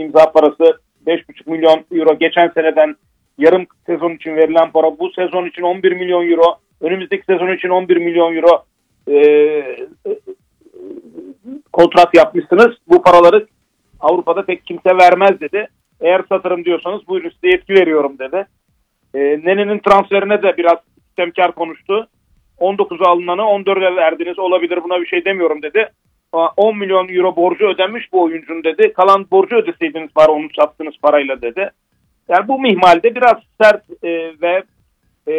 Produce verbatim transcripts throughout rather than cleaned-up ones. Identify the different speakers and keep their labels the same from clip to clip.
Speaker 1: imza parası beş buçuk milyon euro. Geçen seneden yarım sezon için verilen para, bu sezon için on bir milyon euro. Önümüzdeki sezon için on bir milyon euro e, kontrat yapmışsınız. Bu paraları Avrupa'da pek kimse vermez dedi. Eğer satarım diyorsanız buyurun size yetki veriyorum dedi. E, Nene'nin transferine de biraz istemkar konuştu. on dokuza alınanı on dörde verdiniz, olabilir, buna bir şey demiyorum dedi. on milyon euro borcu ödenmiş bu oyuncunun dedi. Kalan borcu ödeseydiniz para, onu sattığınız parayla dedi. Yani bu mihmalde biraz sert e, ve e,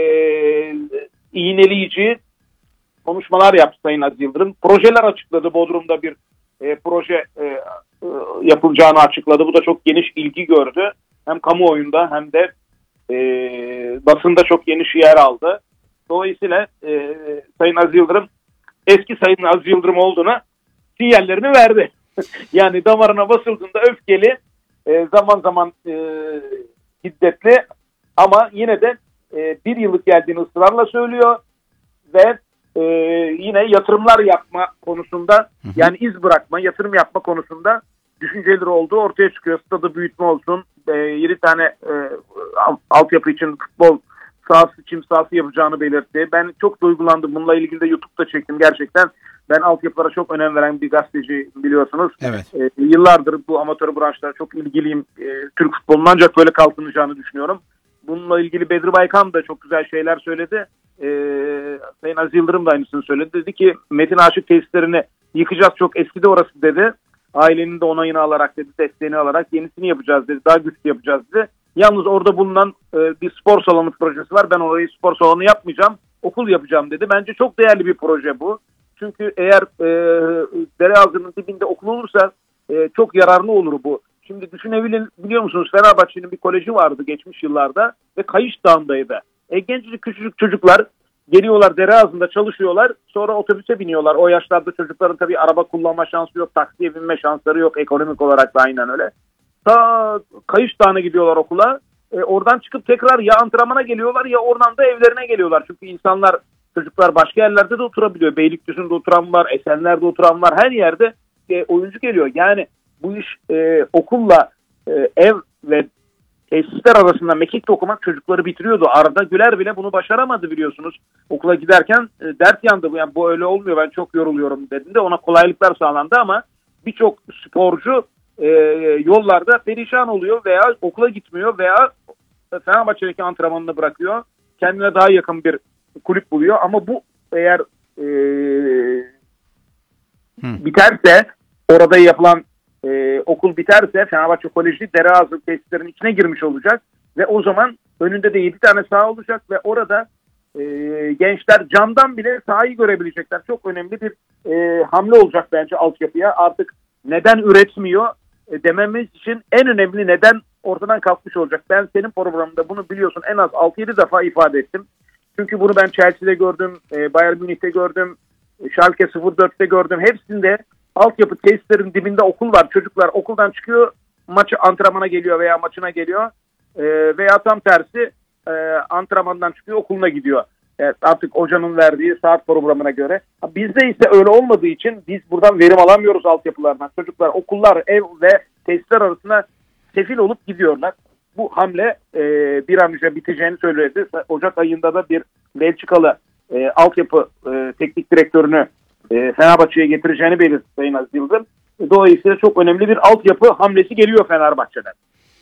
Speaker 1: iğneleyici konuşmalar yaptı Sayın Aziz Yıldırım. Projeler açıkladı. Bodrum'da bir e, proje e, e, yapılacağını açıkladı. Bu da çok geniş ilgi gördü. Hem kamuoyunda hem de e, basında çok geniş yer aldı. Dolayısıyla e, Sayın Aziz Yıldırım eski Sayın Aziz Yıldırım olduğuna sinyallerini verdi. Yani damarına basıldığında öfkeli, e, zaman zaman e, hiddetli, ama yine de e, bir yıllık geldiğini ısrarla söylüyor ve e, yine yatırımlar yapma konusunda, hı hı. yani iz bırakma, yatırım yapma konusunda düşünceleri olduğu ortaya çıkıyor. Stadı büyütme olsun, e, yedi tane e, altyapı için futbol sahası, çim sahası yapacağını belirtti. Ben çok duygulandım. Bununla ilgili de YouTube'da çektim gerçekten. Ben altyapılara çok önem veren bir gazeteci, biliyorsunuz.
Speaker 2: Evet.
Speaker 1: E, yıllardır bu amatör branşlara çok ilgiliyim. E, Türk futbolunun ancak böyle kalkınacağını düşünüyorum. Bununla ilgili Bedri Baykan da çok güzel şeyler söyledi. E, Sayın Aziz Yıldırım da aynısını söyledi. Dedi ki Metin Aşık tesislerini yıkacağız, çok eskidi orası dedi. Ailenin de onayını alarak dedi, desteğini alarak yenisini yapacağız dedi. Daha güçlü yapacağız dedi. Yalnız orada bulunan e, bir spor salonu projesi var. Ben orayı spor salonu yapmayacağım, okul yapacağım dedi. Bence çok değerli bir proje bu. Çünkü eğer e, Dereazı'nın dibinde okul olursa e, çok yararlı olur bu. Şimdi düşünebiliyor musunuz? Fenerbahçe'nin bir koleji vardı geçmiş yıllarda ve Kayış Dağı'ndaydı. E, gencecik küçücük çocuklar geliyorlar, Dereazı'nda çalışıyorlar. Sonra otobüse biniyorlar. O yaşlarda çocukların tabii araba kullanma şansı yok, taksiye binme şansları yok. Ekonomik olarak da aynen öyle. Ta Kayış Dağı'na gidiyorlar okula. E, oradan çıkıp tekrar ya antrenmana geliyorlar ya oradan da evlerine geliyorlar. Çünkü insanlar, çocuklar başka yerlerde de oturabiliyor. Beylikdüzü'nde oturan var, Esenler'de oturan var. Her yerde e, oyuncu geliyor. Yani bu iş e, okulla e, ev ve tesisler arasında mekik okumak çocukları bitiriyordu. Arda Güler bile bunu başaramadı, biliyorsunuz. Okula giderken e, dert yandı. Yani bu öyle olmuyor, ben çok yoruluyorum dediğinde ona kolaylıklar sağlandı, ama birçok sporcu e, yollarda perişan oluyor veya okula gitmiyor veya Fenerbahçe'deki antrenmanını bırakıyor. Kendine daha yakın bir kulüp buluyor, ama bu eğer e, biterse, orada yapılan e, okul biterse Fenerbahçe Koleji Dereazı tesislerinin içine girmiş olacak ve o zaman önünde de yedi tane saha olacak ve orada e, gençler camdan bile sahayı görebilecekler. Çok önemli bir e, hamle olacak bence altyapıya. Artık neden üretmiyor e, dememiz için en önemli neden ortadan kalkmış olacak. Ben senin programında bunu biliyorsun en az altı yedi defa ifade ettim. Çünkü bunu ben Chelsea'de gördüm, e, Bayern Münih'te gördüm, Schalke sıfır dörtte gördüm. Hepsinde altyapı tesislerin dibinde okul var. Çocuklar okuldan çıkıyor, maçı antrenmana geliyor veya maçına geliyor. E, veya tam tersi e, antrenmandan çıkıyor, okuluna gidiyor. Evet, artık hocanın verdiği saat programına göre. Bizde ise öyle olmadığı için biz buradan verim alamıyoruz altyapılardan. Çocuklar okullar, ev ve tesisler arasında sefil olup gidiyorlar. Bu hamle e, bir an önce biteceğini söyledi. Ocak ayında da bir Belçikalı e, altyapı e, teknik direktörünü e, Fenerbahçe'ye getireceğini belirtti Sayın Aziz Yıldırım. Dolayısıyla çok önemli bir altyapı hamlesi geliyor Fenerbahçe'den.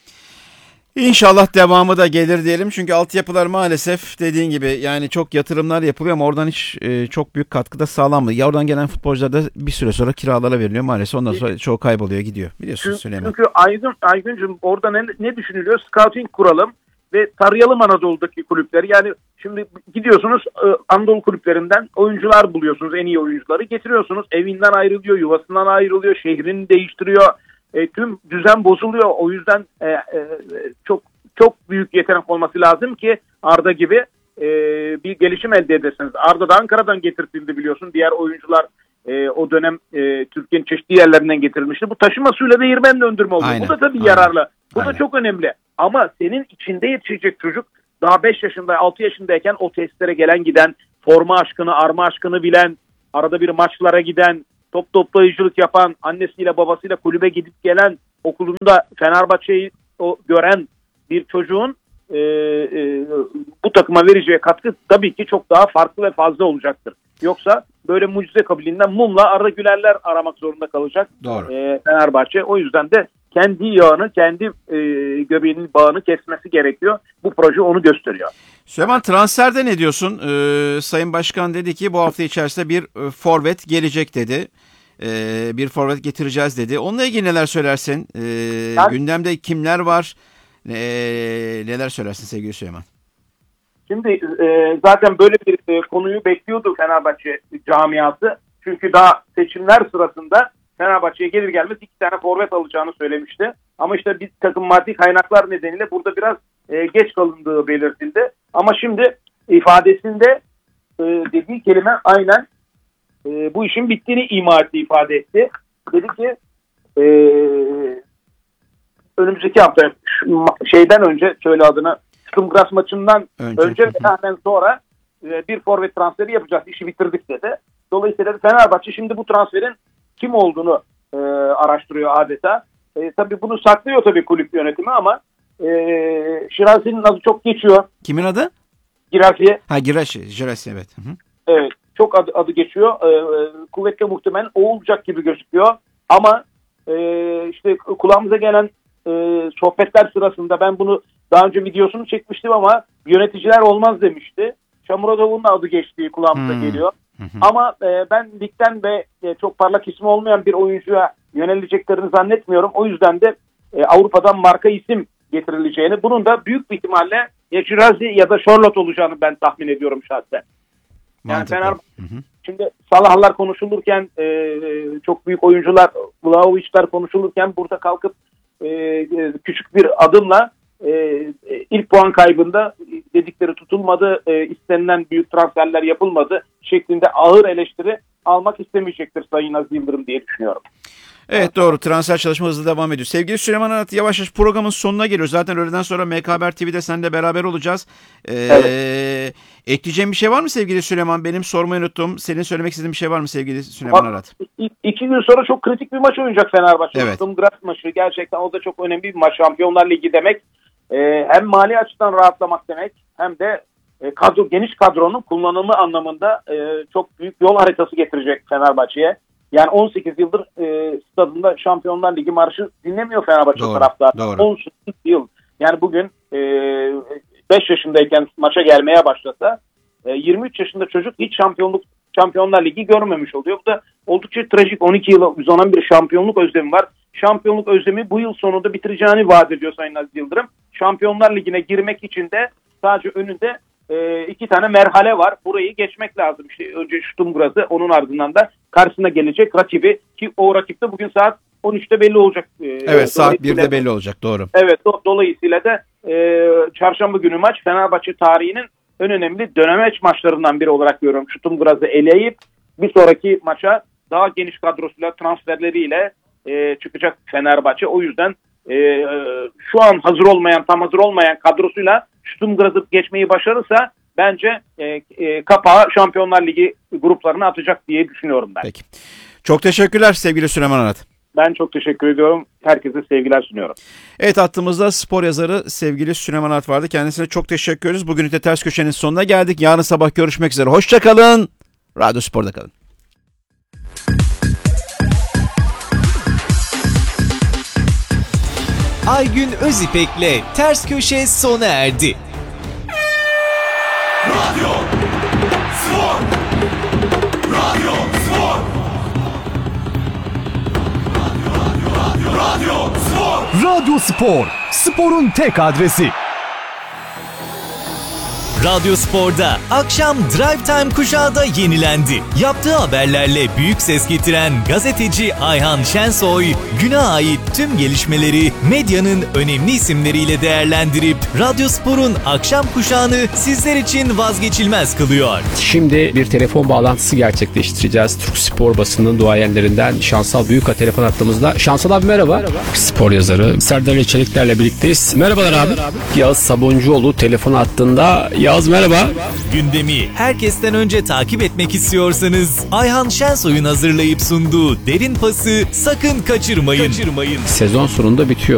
Speaker 2: İnşallah devamı da gelir diyelim. Çünkü altyapılar maalesef dediğin gibi yani çok yatırımlar yapılıyor ama oradan hiç e, çok büyük katkıda sağlanmıyor. Ya oradan gelen futbolcular da bir süre sonra kiralara veriliyor maalesef. Ondan sonra çoğu kayboluyor, gidiyor. Biliyorsunuz
Speaker 1: çünkü,
Speaker 2: Süleyman.
Speaker 1: Çünkü Aygün, Aygüncüğüm orada ne, ne düşünülüyor? Scouting kuralım ve tarayalım Anadolu'daki kulüpleri. Yani şimdi gidiyorsunuz Anadolu kulüplerinden oyuncular buluyorsunuz, en iyi oyuncuları getiriyorsunuz. Evinden ayrılıyor, yuvasından ayrılıyor, şehrini değiştiriyor. E, tüm düzen bozuluyor. O yüzden e, e, çok çok büyük yetenek olması lazım ki Arda gibi e, bir gelişim elde edersiniz. Arda da Ankara'dan getirtildi biliyorsun. Diğer oyuncular e, o dönem e, Türkiye'nin çeşitli yerlerinden getirilmişti. Bu taşıma suyla değirmen döndürme oldu. Aynen, bu da tabii aynen, yararlı. Bu aynen. da çok önemli. Ama senin içinde yetişecek çocuk daha beş yaşında, altı yaşındayken o testlere gelen giden, forma aşkını, arma aşkını bilen, arada bir maçlara giden, top toplayıcılık yapan, annesiyle babasıyla kulübe gidip gelen, okulunda Fenerbahçe'yi o gören bir çocuğun e, e, bu takıma vereceği katkı tabii ki çok daha farklı ve fazla olacaktır. Yoksa böyle mucize kabiliğinden mumla Arda Gülerler aramak zorunda kalacak e, Fenerbahçe. O yüzden de kendi yağını, kendi e, göbeğinin bağını kesmesi gerekiyor. Bu proje onu gösteriyor.
Speaker 2: Süleyman, transferde ne diyorsun? Ee, Sayın Başkan dedi ki bu hafta içerisinde bir e, forvet gelecek dedi. Ee, bir forvet getireceğiz dedi. Onunla ilgili neler söylersin? Ee,
Speaker 1: ben,
Speaker 2: gündemde kimler var? Ee, neler söylersin sevgili Süleyman?
Speaker 1: Şimdi e, zaten böyle bir e, konuyu bekliyordu Fenerbahçe camiası. Çünkü daha seçimler sırasında Fenerbahçe'ye gelir gelmez iki tane forvet alacağını söylemişti. Ama işte bir takım maddi kaynaklar nedeniyle burada biraz e, geç kalındığı belirtildi. Ama şimdi ifadesinde e, dediği kelime aynen e, bu işin bittiğini ima etti, ifade etti. Dedi ki e, önümüzdeki hafta şu, şeyden önce söyle adını Stumgras maçından önce, önce ve hemen sonra e, bir forvet transferi yapacağız. İşi bitirdik dedi. Dolayısıyla Fenerbahçe şimdi bu transferin kim olduğunu e, araştırıyor adeta. E, tabii bunu saklıyor tabii kulüp yönetimi ama e, Şirazi'nin adı çok geçiyor.
Speaker 2: Kimin adı?
Speaker 1: Girasi.
Speaker 2: Ha Girasi, Girasi evet. Hı hı.
Speaker 1: Evet, çok adı, adı geçiyor. E, kuvvetle muhtemelen o olacak gibi gözüküyor. Ama e, işte kulağımıza gelen e, sohbetler sırasında ben bunu daha önce videosunu çekmiştim ama yöneticiler olmaz demişti. Şamurodov'un da adı geçtiği kulağımıza hmm. geliyor. Hı hı. Ama e, ben ligden ve e, çok parlak ismi olmayan bir oyuncuya yöneleceklerini zannetmiyorum. O yüzden de e, Avrupa'dan marka isim getirileceğini, bunun da büyük bir ihtimalle ya Şirazi ya da Charlotte olacağını ben tahmin ediyorum şahsen. Yani Fenerbahçe şimdi Salahlar konuşulurken e, çok büyük oyuncular, Vlahovic'ler konuşulurken burada kalkıp e, küçük bir adımla e, ilk puan kaybında dedikleri tutulmadı, e, istenilen büyük transferler yapılmadı şeklinde ağır eleştiri almak istemeyecektir Sayın Aziz Yıldırım diye düşünüyorum.
Speaker 2: Evet doğru, transfer çalışma hızlı devam ediyor. Sevgili Süleyman Arat, yavaş yavaş programın sonuna geliyoruz. Zaten öğleden sonra M K Haber T V'de seninle beraber olacağız. Ee, evet. Ekleyeceğim bir şey var mı sevgili Süleyman? Benim sormayı unuttum. Senin söylemek istediğin bir şey var mı sevgili Süleyman Arat?
Speaker 1: İ- iki gün sonra çok kritik bir maç oynayacak Fenerbahçe.
Speaker 2: Evet.
Speaker 1: Stumgras maçı gerçekten o da çok önemli bir maç. Şampiyonlar Ligi demek. Ee, hem mali açıdan rahatlamak demek hem de e, kadro, geniş kadronun kullanımı anlamında e, çok büyük yol haritası getirecek Fenerbahçe'ye. Yani on sekiz yıldır e, stadında Şampiyonlar Ligi marşı dinlemiyor Fenerbahçe taraftarı. on sekiz yıl. Yani bugün e, beş yaşındayken maça gelmeye başlasa e, yirmi üç yaşında çocuk hiç şampiyonluk Şampiyonlar Ligi görmemiş oluyor. Bu da oldukça trajik. on iki yıla uzanan bir şampiyonluk özlemi var. Şampiyonluk özlemi bu yıl sonunda bitireceğini vaat ediyor Sayın Aziz Yıldırım. Şampiyonlar Ligi'ne girmek için de sadece önünde e, iki tane merhale var. Burayı geçmek lazım. İşte önce Stumgras'ı, onun ardından da karşısına gelecek rakibi, ki o rakip de bugün saat on üçte belli olacak. E,
Speaker 2: evet, saat birde belli olacak, doğru.
Speaker 1: Evet, do- dolayısıyla da e, çarşamba günü maç Fenerbahçe tarihinin en önemli dönemeç maçlarından biri olarak görüyorum. Stumgras'ı eleyip bir sonraki maça daha geniş kadrosuyla, transferleriyle e, çıkacak Fenerbahçe. O yüzden e, şu an hazır olmayan, tam hazır olmayan kadrosuyla Stumgras'ı geçmeyi başarırsa bence e, e, kapağı Şampiyonlar Ligi gruplarına atacak diye düşünüyorum ben.
Speaker 2: Peki. Çok teşekkürler sevgili Süleyman Arat.
Speaker 1: Ben çok teşekkür ediyorum. Herkese sevgiler sunuyorum.
Speaker 2: Evet, hattımızda spor yazarı sevgili Süleyman Arat vardı. Kendisine çok teşekkür ederiz. Bugün de Ters Köşe'nin sonuna geldik. Yarın sabah görüşmek üzere. Hoşça kalın. Radyo Spor'da kalın.
Speaker 3: Aygün Özipek'le Ters Köşe sona erdi.
Speaker 4: Radyo Spor. Radyo Spor. Radyo, radyo, radyo, radyo Spor.
Speaker 5: Radyo Spor. Sporun tek adresi.
Speaker 3: Radyo Spor'da akşam Drive Time kuşağı da yenilendi. Yaptığı haberlerle büyük ses getiren gazeteci Ayhan Şensoy, güne ait tüm gelişmeleri medyanın önemli isimleriyle değerlendirip Radyo Spor'un akşam kuşağını sizler için vazgeçilmez kılıyor.
Speaker 6: Şimdi bir telefon bağlantısı gerçekleştireceğiz. Türk spor basının duayenlerinden Şansal Büyük'a telefon attığımızda. Şansal abi merhaba. merhaba. Spor yazarı Serdar Çelikler'le birlikteyiz. Merhabalar abi. abi. Yağız Sabuncuoğlu telefon attığında Yağız merhaba.
Speaker 3: Gündemi herkesten önce takip etmek istiyorsanız Ayhan Şensoy'un hazırlayıp sunduğu Derin Pas'ı sakın kaçırmayın. kaçırmayın.
Speaker 6: Sezon sonunda bitiyor.